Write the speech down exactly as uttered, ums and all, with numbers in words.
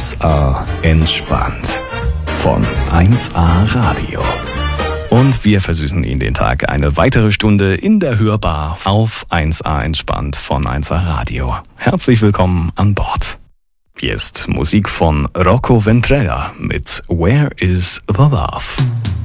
eins A entspannt von eins A Radio. Und wir versüßen Ihnen den Tag eine weitere Stunde in der Hörbar auf eins A entspannt von eins A Radio. Herzlich willkommen an Bord. Hier ist Musik von Rocco Ventrella mit Where is the Love?